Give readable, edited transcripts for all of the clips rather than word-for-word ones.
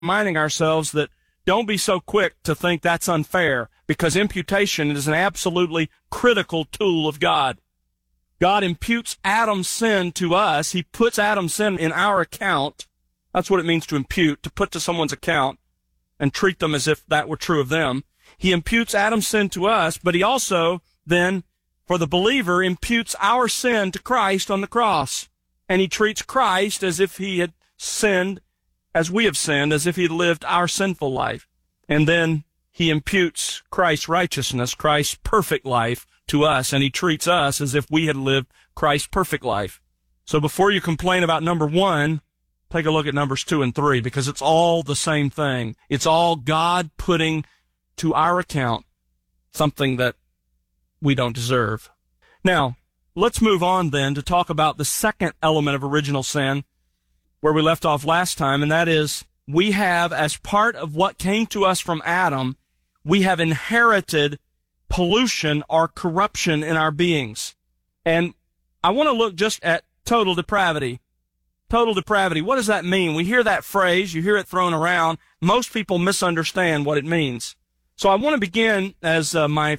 reminding ourselves that don't be so quick to think that's unfair, because imputation is an absolutely critical tool of God. God imputes Adam's sin to us. He puts Adam's sin in our account. That's what it means to impute, to put to someone's account and treat them as if that were true of them. He imputes Adam's sin to us, but he also then, for the believer, imputes our sin to Christ on the cross. And he treats Christ as if he had sinned, as we have sinned, as if he had lived our sinful life. And then he imputes Christ's righteousness, Christ's perfect life, to us, and he treats us as if we had lived Christ's perfect life. So before you complain about number 1, take a look at numbers 2 and 3, because it's all the same thing. It's all God putting to our account something that we don't deserve. Now, let's move on then to talk about the second element of original sin, where we left off last time, and that is we have, as part of what came to us from Adam, we have inherited pollution or corruption in our beings. And I want to look just at total depravity. Total depravity, what does that mean? We hear that phrase, you hear it thrown around. Most people misunderstand what it means. So I want to begin, as my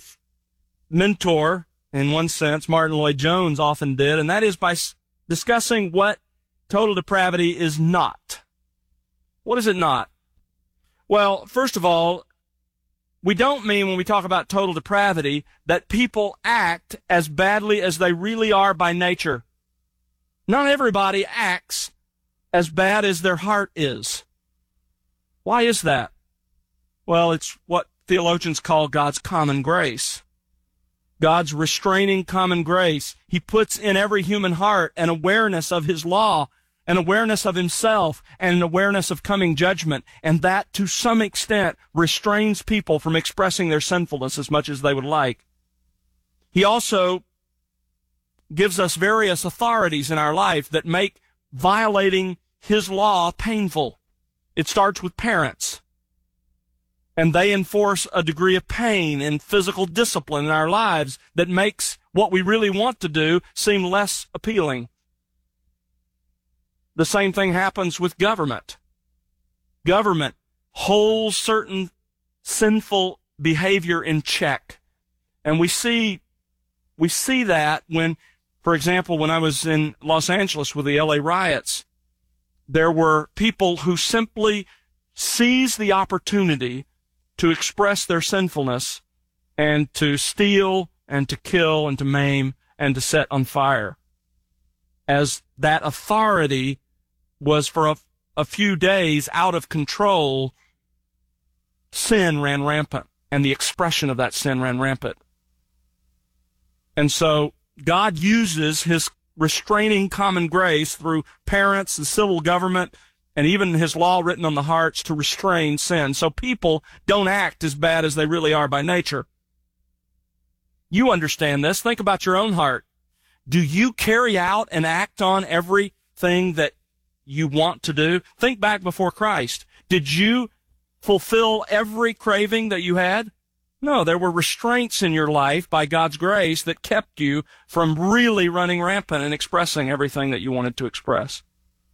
mentor, in one sense, Martin Lloyd-Jones often did, and that is by discussing what total depravity is not. What is it not? Well, first of all, we don't mean when we talk about total depravity that people act as badly as they really are by nature. Not everybody acts as bad as their heart is. Why is that? Well, it's what theologians call God's common grace. God's restraining common grace. He puts in every human heart an awareness of His law, an awareness of himself, and an awareness of coming judgment. And that, to some extent, restrains people from expressing their sinfulness as much as they would like. He also gives us various authorities in our life that make violating His law painful. It starts with parents. And they enforce a degree of pain and physical discipline in our lives that makes what we really want to do seem less appealing. The same thing happens with government. Government holds certain sinful behavior in check. And we see that when, for example, when I was in Los Angeles with the LA riots, there were people who simply seized the opportunity to express their sinfulness and to steal and to kill and to maim and to set on fire. As that authority was for a few days out of control, sin ran rampant, and the expression of that sin ran rampant. And so God uses His restraining common grace through parents, the civil government, and even His law written on the hearts to restrain sin. So people don't act as bad as they really are by nature. You understand this. Think about your own heart. Do you carry out and act on everything that you want to do? Think back before Christ. Did you fulfill every craving that you had? No, there were restraints in your life by God's grace that kept you from really running rampant and expressing everything that you wanted to express.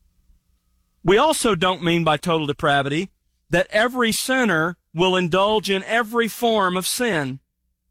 We also don't mean by total depravity that every sinner will indulge in every form of sin.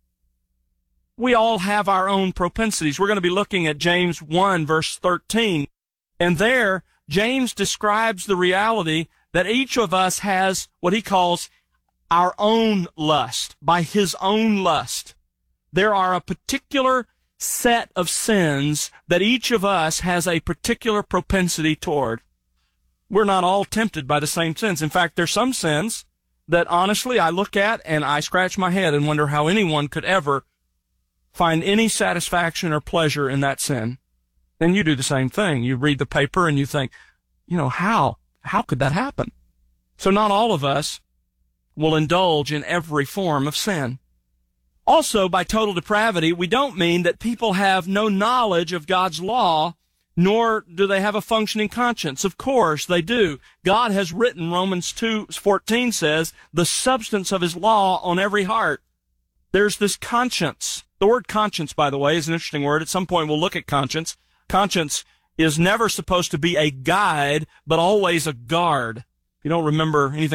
We all have our own propensities. We're going to be looking at James 1, verse 13. And there, James describes the reality that each of us has what he calls our own lust, by his own lust. There are a particular set of sins that each of us has a particular propensity toward. We're not all tempted by the same sins. In fact, there's some sins that honestly I look at and I scratch my head and wonder how anyone could ever find any satisfaction or pleasure in that sin. Then you do the same thing. You read the paper and you think, how could that happen? So not all of us will indulge in every form of sin. Also, by total depravity, we don't mean that people have no knowledge of God's law, nor do they have a functioning conscience. Of course, they do. God has written, Romans 2:14 says, the substance of His law on every heart. There's this conscience. The word conscience, by the way, is an interesting word. At some point, we'll look at conscience. Conscience is never supposed to be a guide, but always a guard. If you don't remember anything